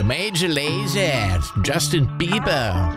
Major Lazer, Justin Bieber.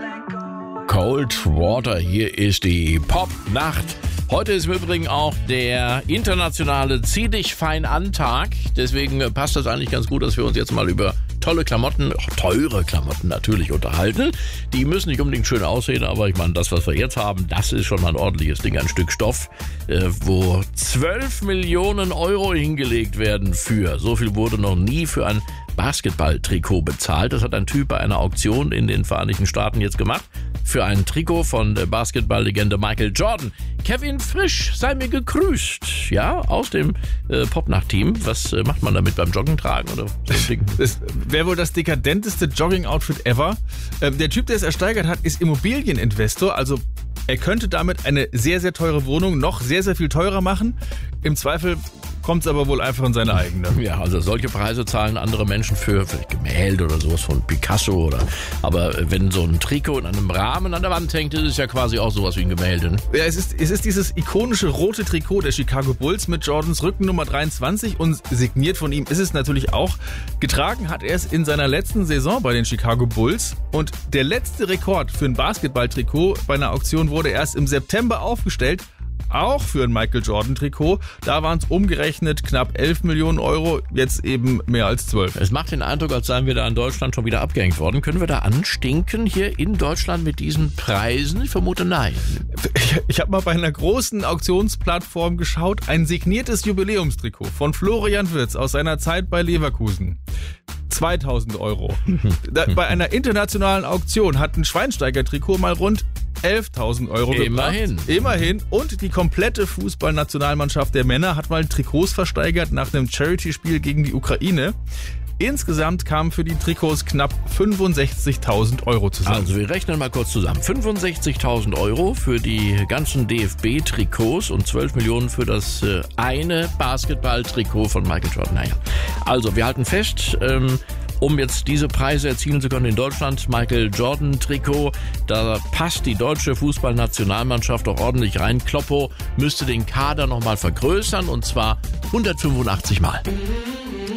Cold Water, hier ist die Pop-Nacht. Heute ist im Übrigen auch der internationale Zieh dich fein an Tag. Deswegen passt das eigentlich ganz gut, dass wir uns jetzt mal über tolle Klamotten, teure Klamotten natürlich unterhalten. Die müssen nicht unbedingt schön aussehen, aber ich meine, das, was wir jetzt haben, das ist schon mal ein ordentliches Ding, ein Stück Stoff, wo 12 Millionen Euro hingelegt werden für. So viel wurde noch nie für ein Basketball-Trikot bezahlt. Das hat ein Typ bei einer Auktion in den Vereinigten Staaten jetzt gemacht. Für ein Trikot von der Basketball-Legende Michael Jordan. Kevin Frisch, sei mir gegrüßt. Ja, aus dem Popnacht-Team. Was macht man damit beim Joggen tragen? Oder so ein Ding? Das wäre wohl das dekadenteste Jogging-Outfit ever. Der Typ, der es ersteigert hat, ist Immobilieninvestor. Also er könnte damit eine sehr, sehr teure Wohnung noch sehr, sehr viel teurer machen. Im Zweifel kommt es aber wohl einfach in seine eigene. Ja, also solche Preise zahlen andere Menschen für Gemälde oder sowas von Picasso aber wenn so ein Trikot in einem Rahmen an der Wand hängt, ist es ja quasi auch sowas wie ein Gemälde. Ja, es ist dieses ikonische rote Trikot der Chicago Bulls mit Jordans Rückennummer 23 und signiert von ihm ist es natürlich auch. Getragen hat er es in seiner letzten Saison bei den Chicago Bulls und der letzte Rekord für ein Basketballtrikot bei einer Auktion wurde erst im September aufgestellt. Auch für ein Michael Jordan-Trikot. Da waren es umgerechnet knapp 11 Millionen Euro, jetzt eben mehr als 12. Es macht den Eindruck, als seien wir da in Deutschland schon wieder abgehängt worden. Können wir da anstinken hier in Deutschland mit diesen Preisen? Ich vermute nein. Ich habe mal bei einer großen Auktionsplattform geschaut, ein signiertes Jubiläumstrikot von Florian Wirtz aus seiner Zeit bei Leverkusen. 2.000 Euro. Bei einer internationalen Auktion hat ein Schweinsteiger-Trikot mal rund 11.000 Euro gebracht. Immerhin. Und die komplette Fußballnationalmannschaft der Männer hat mal Trikots versteigert nach einem Charity-Spiel gegen die Ukraine. Insgesamt kamen für die Trikots knapp 65.000 Euro zusammen. Also wir rechnen mal kurz zusammen. 65.000 Euro für die ganzen DFB-Trikots und 12 Millionen für das eine Basketball-Trikot von Michael Jordan. Naja, also wir halten fest, um jetzt diese Preise erzielen zu können in Deutschland, Michael Jordan Trikot, da passt die deutsche Fußballnationalmannschaft auch ordentlich rein. Kloppo müsste den Kader nochmal vergrößern und zwar 185 Mal.